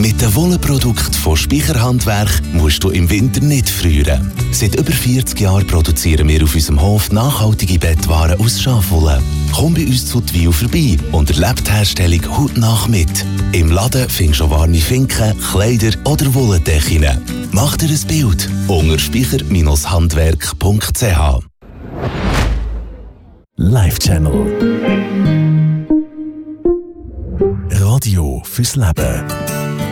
Mit den Wollenprodukten von Speicher Handwerk musst du im Winter nicht frieren. Seit über 40 Jahren produzieren wir auf unserem Hof nachhaltige Bettwaren aus Schafwolle. Komm bei uns zu Twil vorbei und erlebe die Herstellung hautnah mit. Im Laden findest du warme Finken, Kleider oder Wollendecken. Mach dir ein Bild unter speicher-handwerk.ch. Live Channel. Radio fürs Leben.